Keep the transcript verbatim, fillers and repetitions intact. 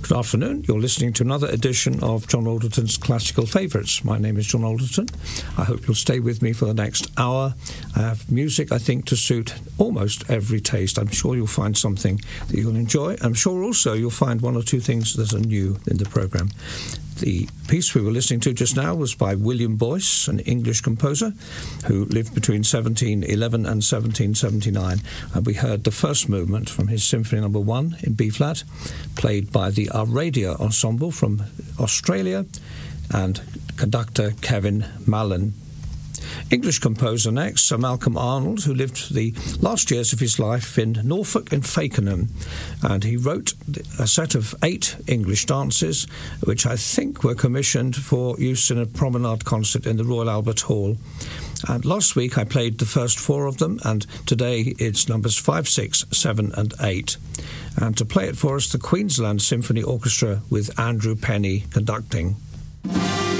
Good afternoon. You're listening to another edition of John Alderton's Classical Favourites. My name is John Alderton. I hope you'll stay with me for the next hour. I have music, I think, to suit almost every taste. I'm sure you'll find something that you'll enjoy. I'm sure also you'll find one or two things that are new in the programme. The piece we were listening to just now was by William Boyce, an English composer who lived between seventeen eleven and seventeen seventy-nine. And we heard the first movement from his Symphony Number One in B-flat, played by the Aradia Ensemble from Australia and conductor Kevin Mallon. English composer next, Sir Malcolm Arnold, who lived the last years of his life in Norfolk and Fakenham, and he wrote a set of eight English dances, which I think were commissioned for use in a promenade concert in the Royal Albert Hall. And last week I played the first four of them, and today it's numbers five, six, seven and eight. And to play it for us, the Queensland Symphony Orchestra with Andrew Penny conducting.